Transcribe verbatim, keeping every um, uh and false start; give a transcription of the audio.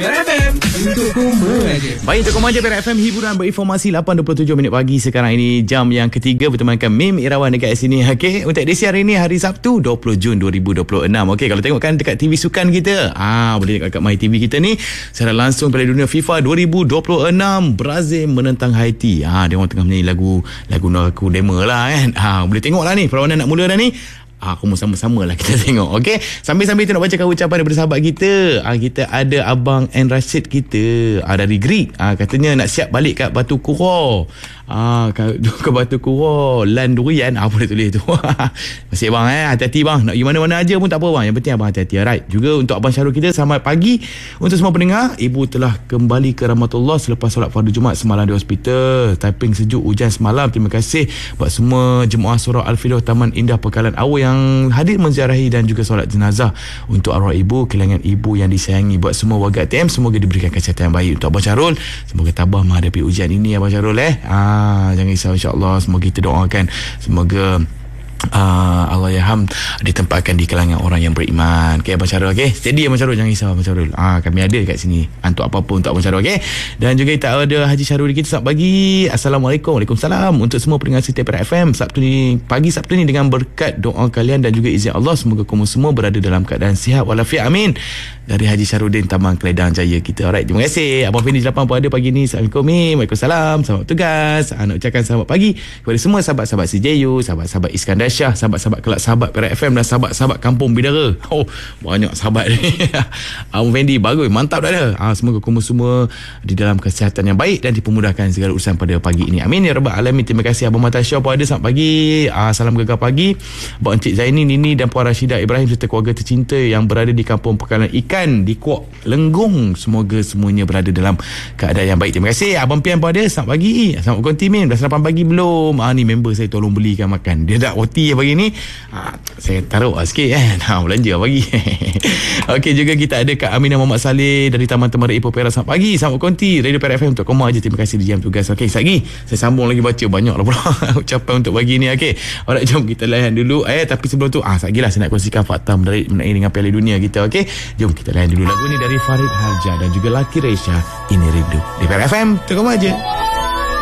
P R F M untuk Koma je. Baik, untuk Koma je P R F M, hiburan berinformasi lapan dua puluh tujuh minit pagi. Sekarang ini jam yang ketiga bertemankan Mim Irawan dekat sini. Okey, untuk edisi hari ini hari Sabtu dua puluh Jun dua ribu dua puluh enam. Okey, kalau tengokkan dekat T V sukan kita, ah boleh tengok kat My T V kita ni secara langsung Piala Dunia FIFA dua ribu dua puluh enam, Brazil menentang Haiti. Ah dia orang tengah menyanyi lagu lagu Naku Dema lah kan. Ah boleh tengoklah ni, perlawanan nak mula dah ni. Ah, aku sama-sama lah kita tengok. Okey, sambil-sambil kita nak bacakan ucapan daripada sahabat kita. Ah, kita ada Abang N Rashid kita, ah, dari Greek. Ah, katanya nak siap balik kat Batu Kuro. Ah, ke, ke Batu Kuro Land Durian. Ah, boleh tulis tu. Masih bang eh, hati-hati bang. Nak pergi mana-mana aja pun tak apa bang. Yang penting abang hati-hati. Alright. Juga untuk Abang Syarul kita, selamat pagi untuk semua pendengar. Ibu telah kembali ke rahmatullah selepas solat fardu Jumaat semalam di hospital. Typing sejuk hujan semalam. Terima kasih buat semua jemaah surah Al-Fidah Taman Indah Pekalan Awu yang hadir menziarahi dan juga solat jenazah untuk arwah ibu, kehilangan ibu yang disayangi. Buat semua warga T M, semoga diberikan kesihatan yang baik. Untuk Abang Syarul, semoga tabah menghadapi ujian ini Abang Syarul eh. Ah, jangan risau, insya-Allah. Semoga kita doakan semoga Uh, Allah Yaham ditempatkan di kalangan orang yang beriman. Okay Abang Syarul, okay? Steady Abang Syarul, jangan risau Abang Syarul. Ah, kami ada kat sini untuk apa-apa untuk Abang Syarul, okay? Dan juga kita ada Haji Syarul kita. Selamat pagi. Assalamualaikum. Waalaikumsalam. Untuk semua pendengar setiap P R F M Sabtu ni, pagi Sabtu ni, dengan berkat doa kalian dan juga izin Allah, semoga kamu semua berada dalam keadaan sihat walafiat. Amin. Dari Haji Syarudin, Taman Keledang Jaya kita. Alright, terima kasih. Abang Fendi Jelapan pun ada pagi ni. Assalamualaikum. Waalaikumsalam. Selamat tugas. Ah, nak ucapkan selamat pagi kepada semua sahabat-sahabat C J U, sahabat-sahabat Iskandar Shah, sahabat-sahabat kelab sahabat P R F M dan sahabat-sahabat Kampung Bidara. Oh, banyak sahabat ni. Abang Fendi bagus, mantap dah ada. Ah, semoga kamu semua di dalam kesihatan yang baik dan dipermudahkan segala urusan pada pagi ini. Amin ya rabbal alamin. Terima kasih. Abang Mata Syah pun ada. Selamat pagi. Ah, salam gegar pagi buat Encik Zaini, Nini dan Puan Rashidah Ibrahim serta keluarga tercinta yang berada di Kampung Pekalan Ikan di Kuok Lenggong. Semoga semuanya berada dalam keadaan yang baik. Terima kasih. Abang Pian pun ada. Selamat pagi. Selamat konti Min. Dah sarapan pagi belum? Ah, ni member saya tolong belikan makan. Dia dah O T pagi ni. Ha, saya taruh lah sikit kan. Ha, belanja pagi. Okey, juga kita ada Kak Aminah Muhammad Saleh dari Taman Temara Ipoh Perak. Selamat pagi. Selamat konti Radio P R F M untuk Koma je. Terima kasih di jam tugas. Okey, sekejap lagi saya sambung lagi baca. Banyak lah pula ucapan untuk pagi ni. Okey, alright, jom kita layan dulu. Eh, tapi sebelum tu, ah, sekejap lagi lah saya nak kongsikan fakta menarik mengenai dengan Piala Dunia kita. Okey, jom kita layan dulu lagu ni dari Farid Harja dan juga Laki Reisha. Ini Rindu di P R F M untuk Koma je.